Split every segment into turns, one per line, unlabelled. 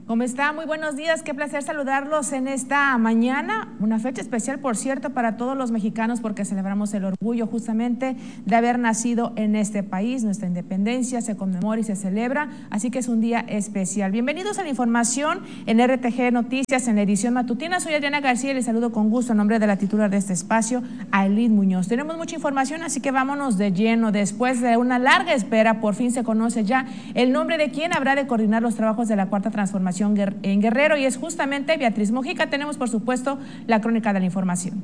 ¿Cómo está? Muy buenos días, qué placer saludarlos en esta mañana, una fecha especial, por cierto, para todos los mexicanos porque celebramos el orgullo justamente de haber nacido en este país, nuestra independencia se conmemora y se celebra, así que es un día especial. Bienvenidos a la información en RTG Noticias, en la edición matutina. Soy Adriana García y les saludo con gusto en nombre de la titular de este espacio, Ailín Muñoz. Tenemos mucha información, así que vámonos de lleno. Después de una larga espera, por fin se conoce ya el nombre de quien habrá de coordinar los trabajos de la Cuarta Transformación en Guerrero, y es justamente Beatriz Mojica. Tenemos, por supuesto, la crónica de la información.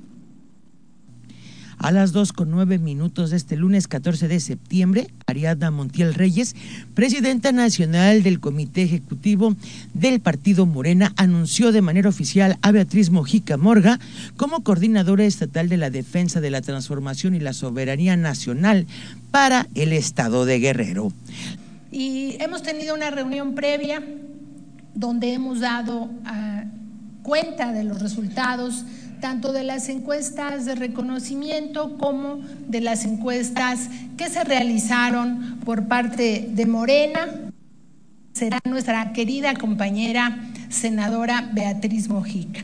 A las 2:09 de este lunes 14 de septiembre, Ariadna Montiel Reyes, presidenta nacional del Comité Ejecutivo del Partido Morena, anunció de manera oficial a Beatriz Mojica Morga como coordinadora estatal de la defensa de la transformación y la soberanía nacional para el estado de Guerrero.
Y hemos tenido una reunión previa donde hemos dado cuenta de los resultados tanto de las encuestas de reconocimiento como de las encuestas que se realizaron por parte de Morena. Será nuestra querida compañera senadora Beatriz Mojica.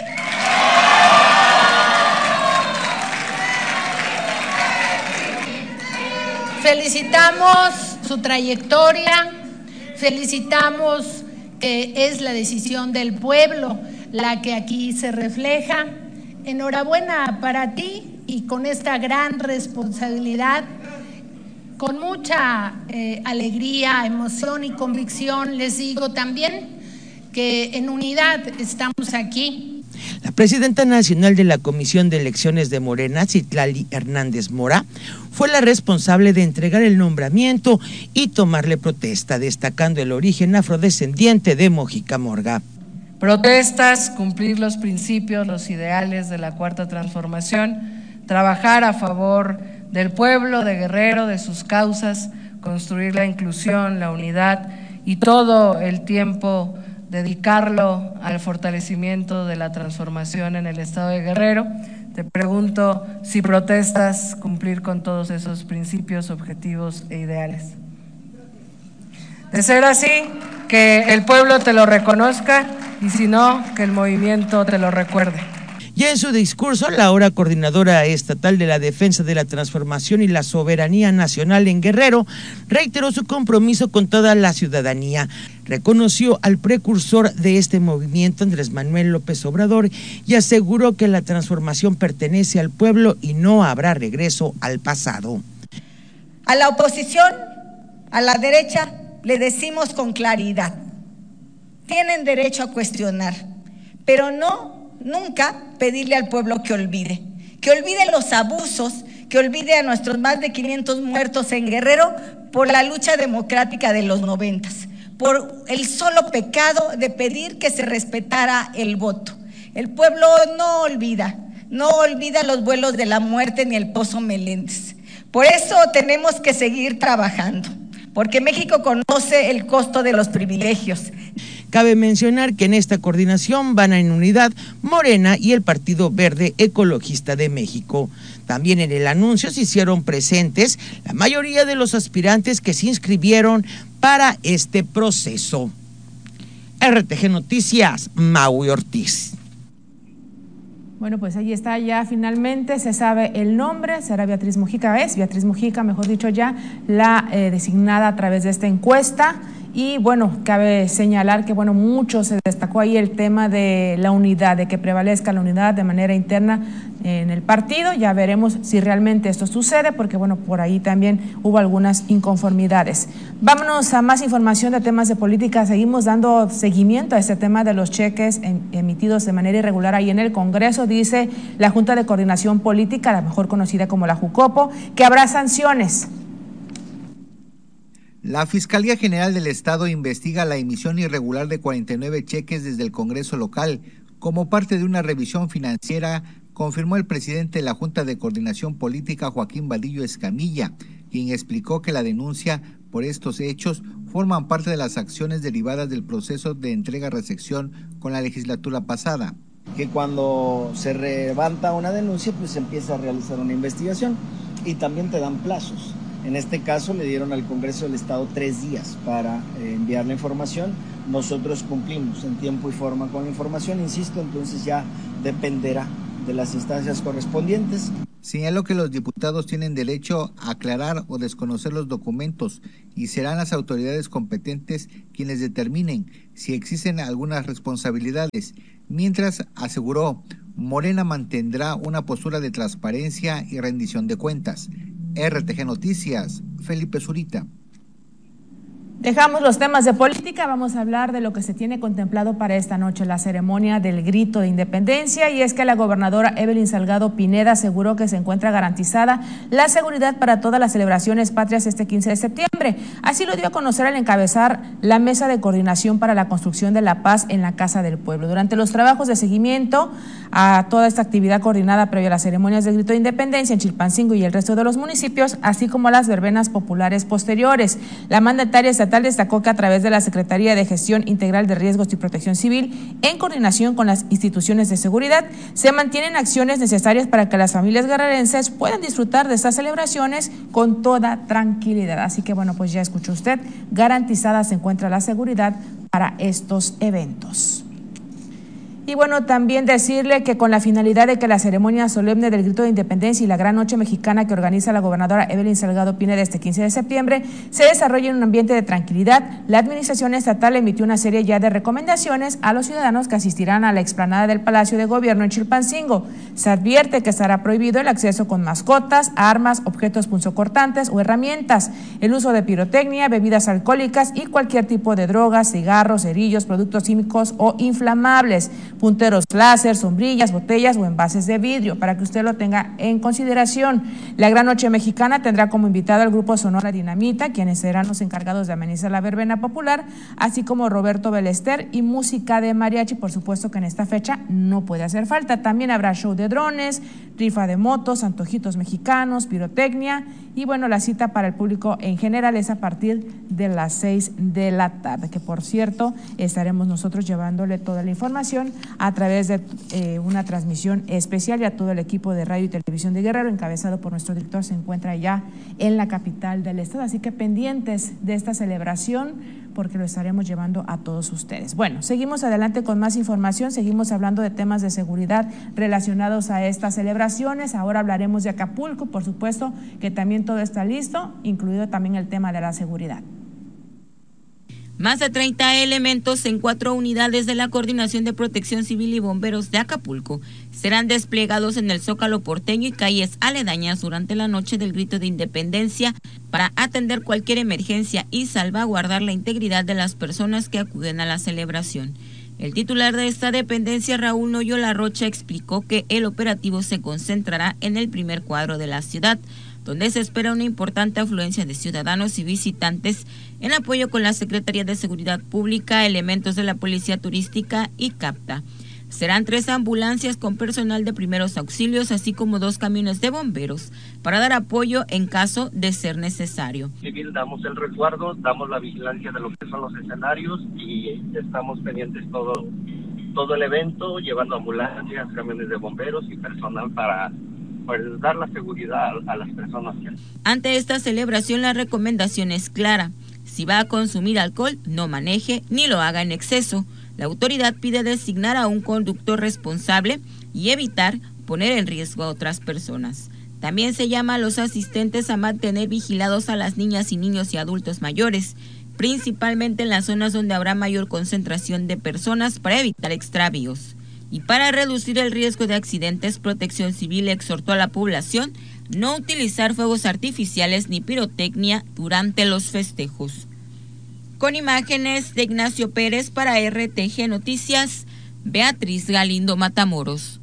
Felicitamos su trayectoria, felicitamos que es la decisión del pueblo la que aquí se refleja. Enhorabuena para ti y con esta gran responsabilidad, con mucha alegría, emoción y convicción, les digo también que en unidad estamos aquí.
La presidenta nacional de la Comisión de Elecciones de Morena, Citlali Hernández Mora, fue la responsable de entregar el nombramiento y tomarle protesta, destacando el origen afrodescendiente de Mojica Morga.
Protestas, cumplir los principios, los ideales de la Cuarta Transformación, trabajar a favor del pueblo de Guerrero, de sus causas, construir la inclusión, la unidad y todo el tiempo dedicarlo al fortalecimiento de la transformación en el estado de Guerrero. Te pregunto si protestas cumplir con todos esos principios, objetivos e ideales. De ser así, que el pueblo te lo reconozca y si no, que el movimiento te lo recuerde.
Y en su discurso, la ahora coordinadora estatal de la defensa de la transformación y la soberanía nacional en Guerrero reiteró su compromiso con toda la ciudadanía. Reconoció al precursor de este movimiento, Andrés Manuel López Obrador, y aseguró que la transformación pertenece al pueblo y no habrá regreso al pasado.
A la oposición, a la derecha, le decimos con claridad: tienen derecho a cuestionar, pero nunca pedirle al pueblo que olvide los abusos, que olvide a nuestros más de 500 muertos en Guerrero por la lucha democrática de los 90, por el solo pecado de pedir que se respetara el voto. El pueblo no olvida los vuelos de la muerte ni el Pozo Meléndez. Por eso tenemos que seguir trabajando, porque México conoce el costo de los privilegios.
Cabe mencionar que en esta coordinación van en unidad Morena y el Partido Verde Ecologista de México. También en el anuncio se hicieron presentes la mayoría de los aspirantes que se inscribieron para este proceso. RTG Noticias, Maui Ortiz.
Bueno, pues ahí está, ya finalmente se sabe el nombre, será Beatriz Mojica, es Beatriz Mojica, mejor dicho, ya la designada a través de esta encuesta. Y bueno, cabe señalar que bueno, mucho se destacó ahí el tema de la unidad, de que prevalezca la unidad de manera interna en el partido. Ya veremos si realmente esto sucede, porque bueno, por ahí también hubo algunas inconformidades. Vámonos a más información de temas de política. Seguimos dando seguimiento a este tema de los cheques emitidos de manera irregular ahí en el Congreso. Dice la Junta de Coordinación Política, la mejor conocida como la JUCOPO, que habrá sanciones.
La Fiscalía General del Estado investiga la emisión irregular de 49 cheques desde el Congreso local. Como parte de una revisión financiera, confirmó el presidente de la Junta de Coordinación Política, Joaquín Vadillo Escamilla, quien explicó que la denuncia por estos hechos forman parte de las acciones derivadas del proceso de entrega-recepción con la legislatura pasada.
Que cuando se levanta una denuncia, pues se empieza a realizar una investigación y también te dan plazos. En este caso le dieron al Congreso del Estado 3 días para enviar la información. Nosotros cumplimos en tiempo y forma con la información, insisto, entonces ya dependerá de las instancias correspondientes.
Señaló que los diputados tienen derecho a aclarar o desconocer los documentos y serán las autoridades competentes quienes determinen si existen algunas responsabilidades. Mientras, aseguró, Morena mantendrá una postura de transparencia y rendición de cuentas. RTG Noticias, Felipe Zurita.
Dejamos los temas de política, vamos a hablar de lo que se tiene contemplado para esta noche, la ceremonia del grito de independencia, y es que la gobernadora Evelyn Salgado Pineda aseguró que se encuentra garantizada la seguridad para todas las celebraciones patrias este 15 de septiembre. Así lo dio a conocer al encabezar la mesa de coordinación para la construcción de la paz en la Casa del Pueblo. Durante los trabajos de seguimiento a toda esta actividad coordinada previa a las ceremonias del grito de independencia en Chilpancingo y el resto de los municipios, así como las verbenas populares posteriores, la mandataria estatal destacó que a través de la Secretaría de Gestión Integral de Riesgos y Protección Civil, en coordinación con las instituciones de seguridad, se mantienen acciones necesarias para que las familias guerrerenses puedan disfrutar de estas celebraciones con toda tranquilidad. Así que bueno, pues ya escuchó usted, garantizada se encuentra la seguridad para estos eventos. Y bueno, también decirle que con la finalidad de que la ceremonia solemne del grito de independencia y la gran noche mexicana que organiza la gobernadora Evelyn Salgado Pineda este 15 de septiembre se desarrolle en un ambiente de tranquilidad, la administración estatal emitió una serie ya de recomendaciones a los ciudadanos que asistirán a la explanada del Palacio de Gobierno en Chilpancingo. Se advierte que estará prohibido el acceso con mascotas, armas, objetos punzocortantes o herramientas, el uso de pirotecnia, bebidas alcohólicas y cualquier tipo de drogas, cigarros, cerillos, productos químicos o inflamables, punteros láser, sombrillas, botellas o envases de vidrio, para que usted lo tenga en consideración. La gran noche mexicana tendrá como invitado al grupo Sonora Dinamita, quienes serán los encargados de amenizar la verbena popular, así como Roberto Belester y música de mariachi, por supuesto que en esta fecha no puede hacer falta. También habrá show de drones, rifa de motos, antojitos mexicanos, pirotecnia y bueno, la cita para el público en general es a partir de las 6 de la tarde, que por cierto estaremos nosotros llevándole toda la información a través de una transmisión especial, y a todo el equipo de radio y televisión de Guerrero, encabezado por nuestro director, se encuentra ya en la capital del estado, así que pendientes de esta celebración porque lo estaremos llevando a todos ustedes. Bueno, seguimos adelante con más información, seguimos hablando de temas de seguridad relacionados a estas celebraciones. Ahora hablaremos de Acapulco, por supuesto que también todo está listo, incluido también el tema de la seguridad.
Más de 30 elementos en 4 unidades de la Coordinación de Protección Civil y Bomberos de Acapulco serán desplegados en el Zócalo porteño y calles aledañas durante la noche del grito de independencia para atender cualquier emergencia y salvaguardar la integridad de las personas que acuden a la celebración. El titular de esta dependencia, Raúl Noyola Rocha, explicó que el operativo se concentrará en el primer cuadro de la ciudad, donde se espera una importante afluencia de ciudadanos y visitantes en apoyo con la Secretaría de Seguridad Pública, elementos de la Policía Turística y CAPTA. Serán 3 ambulancias con personal de primeros auxilios, así como 2 camiones de bomberos para dar apoyo en caso de ser necesario.
Civil, damos el resguardo, damos la vigilancia de lo que son los escenarios y estamos pendientes todo el evento, llevando ambulancias, camiones de bomberos y personal para dar la seguridad a las personas.
Ante esta celebración, la recomendación es clara: si va a consumir alcohol, no maneje ni lo haga en exceso. La autoridad pide designar a un conductor responsable y evitar poner en riesgo a otras personas. También se llama a los asistentes a mantener vigilados a las niñas y niños y adultos mayores, principalmente en las zonas donde habrá mayor concentración de personas, para evitar extravíos. Y para reducir el riesgo de accidentes, Protección Civil exhortó a la población no utilizar fuegos artificiales ni pirotecnia durante los festejos. Con imágenes de Ignacio Pérez para RTG Noticias, Beatriz Galindo Matamoros.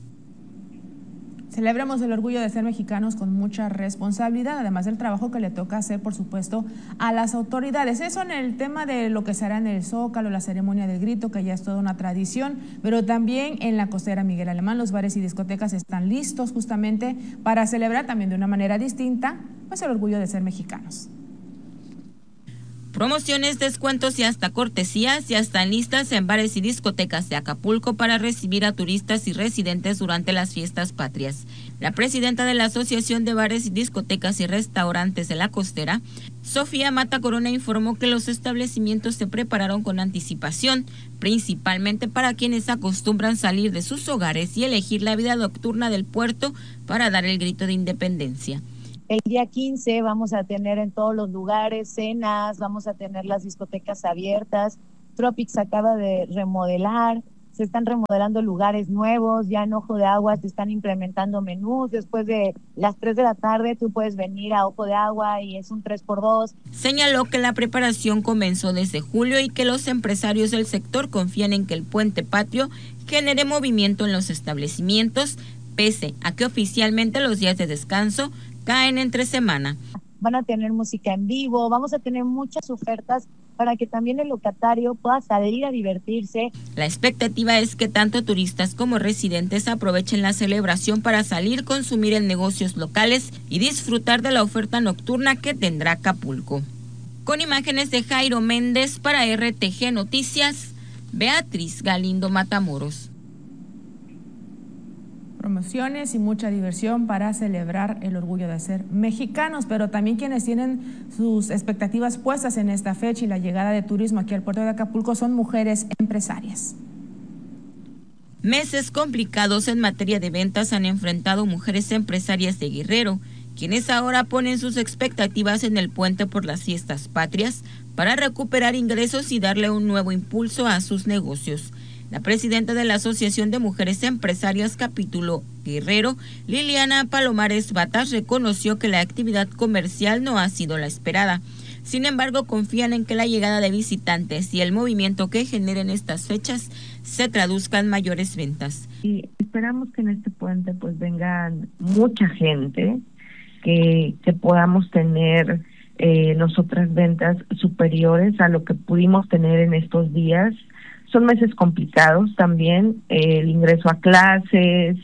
Celebremos el orgullo de ser mexicanos con mucha responsabilidad, además del trabajo que le toca hacer, por supuesto, a las autoridades. Eso en el tema de lo que será en el Zócalo, la ceremonia del grito, que ya es toda una tradición, pero también en la costera Miguel Alemán, los bares y discotecas están listos justamente para celebrar también de una manera distinta, pues el orgullo de ser mexicanos.
Promociones, descuentos y hasta cortesías ya están listas en bares y discotecas de Acapulco para recibir a turistas y residentes durante las fiestas patrias. La presidenta de la Asociación de Bares y Discotecas y Restaurantes de la Costera, Sofía Mata Corona, informó que los establecimientos se prepararon con anticipación, principalmente para quienes acostumbran salir de sus hogares y elegir la vida nocturna del puerto para dar el grito de independencia.
El día 15 vamos a tener en todos los lugares cenas, vamos a tener las discotecas abiertas. Tropics acaba de remodelar, se están remodelando lugares nuevos, ya en Ojo de Agua se están implementando menús. Después de las 3 de la tarde tú puedes venir a Ojo de Agua y es un 3x2.
Señaló que la preparación comenzó desde julio y que los empresarios del sector confían en que el puente patrio genere movimiento en los establecimientos, pese a que oficialmente los días de descanso caen entre semana.
Van a tener música en vivo, vamos a tener muchas ofertas para que también el locatario pueda salir a divertirse.
La expectativa es que tanto turistas como residentes aprovechen la celebración para salir, consumir en negocios locales y disfrutar de la oferta nocturna que tendrá Acapulco. Con imágenes de Jairo Méndez para RTG Noticias, Beatriz Galindo Matamoros.
Promociones y mucha diversión para celebrar el orgullo de ser mexicanos, pero también quienes tienen sus expectativas puestas en esta fecha y la llegada de turismo aquí al puerto de Acapulco son mujeres empresarias.
Meses complicados en materia de ventas han enfrentado mujeres empresarias de Guerrero, quienes ahora ponen sus expectativas en el puente por las fiestas patrias para recuperar ingresos y darle un nuevo impulso a sus negocios. La presidenta de la Asociación de Mujeres Empresarias Capítulo Guerrero, Liliana Palomares Batas, reconoció que la actividad comercial no ha sido la esperada. Sin embargo, confían en que la llegada de visitantes y el movimiento que generen estas fechas se traduzca en mayores ventas.
Y esperamos que en este puente pues vengan mucha gente, que podamos tener nosotras ventas superiores a lo que pudimos tener en estos días. Son meses complicados también, el ingreso a clases,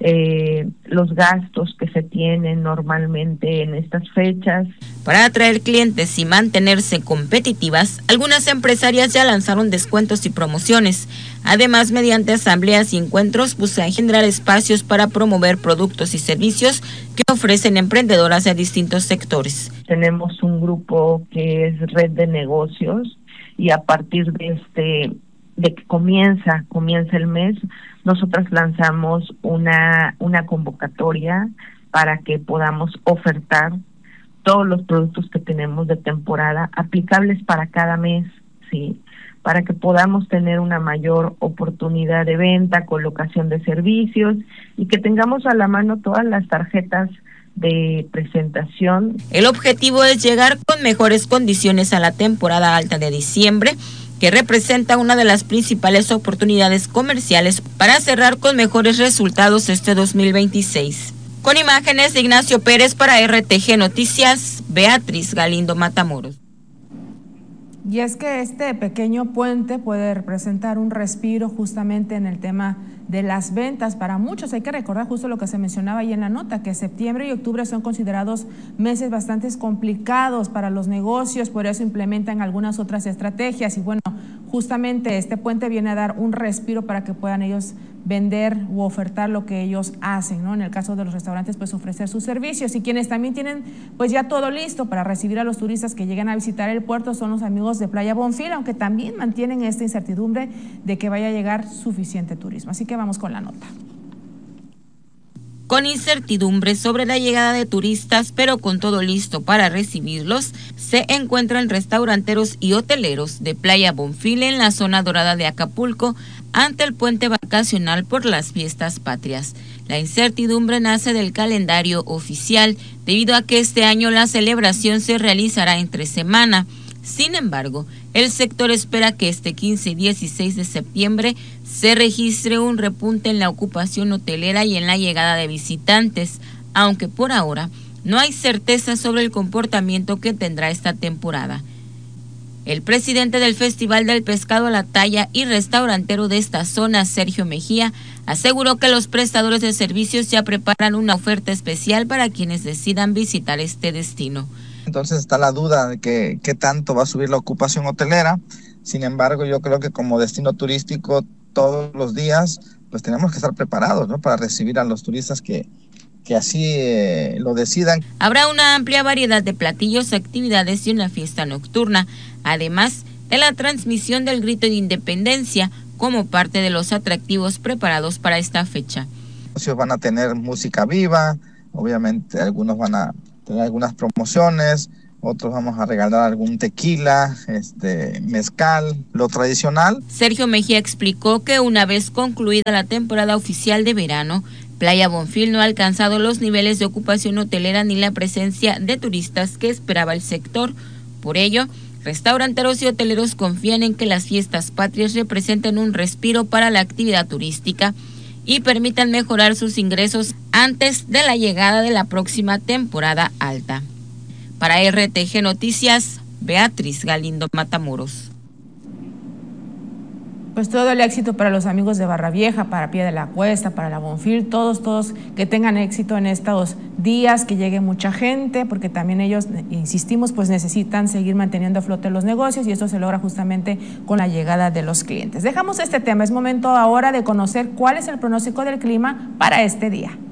los gastos que se tienen normalmente en estas fechas.
Para atraer clientes y mantenerse competitivas, algunas empresarias ya lanzaron descuentos y promociones. Además, mediante asambleas y encuentros, buscan generar espacios para promover productos y servicios que ofrecen emprendedoras de distintos sectores.
Tenemos un grupo que es Red de Negocios y a partir de que comienza el mes, nosotras lanzamos una convocatoria para que podamos ofertar todos los productos que tenemos de temporada aplicables para cada mes, sí, para que podamos tener una mayor oportunidad de venta, colocación de servicios y que tengamos a la mano todas las tarjetas de presentación.
El objetivo es llegar con mejores condiciones a la temporada alta de diciembre, que representa una de las principales oportunidades comerciales para cerrar con mejores resultados este 2026. Con imágenes de Ignacio Pérez para RTG Noticias, Beatriz Galindo Matamoros.
Y es que este pequeño puente puede representar un respiro justamente en el tema de las ventas. Para muchos hay que recordar justo lo que se mencionaba ahí en la nota, que septiembre y octubre son considerados meses bastante complicados para los negocios, por eso implementan algunas otras estrategias y bueno, justamente este puente viene a dar un respiro para que puedan ellos vender u ofertar lo que ellos hacen, ¿no? En el caso de los restaurantes, pues ofrecer sus servicios, y quienes también tienen pues ya todo listo para recibir a los turistas que lleguen a visitar el puerto son los amigos de Playa Bonfil, aunque también mantienen esta incertidumbre de que vaya a llegar suficiente turismo. Así que vamos con la nota.
Con incertidumbre sobre la llegada de turistas, pero con todo listo para recibirlos, se encuentran restauranteros y hoteleros de Playa Bonfil en la zona dorada de Acapulco ante el puente vacacional por las fiestas patrias. La incertidumbre nace del calendario oficial, debido a que este año la celebración se realizará entre semana. Sin embargo, el sector espera que este 15 y 16 de septiembre se registre un repunte en la ocupación hotelera y en la llegada de visitantes, aunque por ahora no hay certeza sobre el comportamiento que tendrá esta temporada. El presidente del Festival del Pescado a la Talla y restaurantero de esta zona, Sergio Mejía, aseguró que los prestadores de servicios ya preparan una oferta especial para quienes decidan visitar este destino.
Entonces está la duda de qué tanto va a subir la ocupación hotelera. Sin embargo, yo creo que como destino turístico todos los días, pues tenemos que estar preparados, ¿no?, para recibir a los turistas que así lo decidan.
Habrá una amplia variedad de platillos, actividades y una fiesta nocturna, además de la transmisión del grito de independencia como parte de los atractivos preparados para esta fecha.
Van a tener música viva, obviamente algunos van a tener algunas promociones, otros vamos a regalar algún tequila, mezcal, lo tradicional.
Sergio Mejía explicó que una vez concluida la temporada oficial de verano, Playa Bonfil no ha alcanzado los niveles de ocupación hotelera ni la presencia de turistas que esperaba el sector. Por ello, restauranteros y hoteleros confían en que las fiestas patrias representen un respiro para la actividad turística y permitan mejorar sus ingresos antes de la llegada de la próxima temporada alta. Para RTG Noticias, Beatriz Galindo Matamoros.
Pues todo el éxito para los amigos de Barra Vieja, para Pie de la Cuesta, para la Bonfil, todos que tengan éxito en estos días, que llegue mucha gente, porque también ellos, insistimos, pues necesitan seguir manteniendo a flote los negocios y esto se logra justamente con la llegada de los clientes. Dejamos este tema, es momento ahora de conocer cuál es el pronóstico del clima para este día.